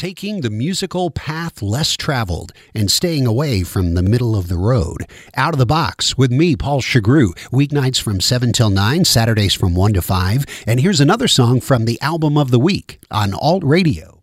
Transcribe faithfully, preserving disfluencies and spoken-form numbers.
taking the musical path less traveled and staying away from the middle of the road. Out of the Box with me, Paul Chagru, weeknights from seven till nine, Saturdays from one to five. And here's another song from the album of the week on Alt Radio.